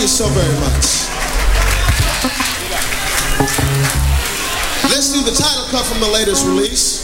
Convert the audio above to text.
you so very much. Let's do the title cut from the latest release.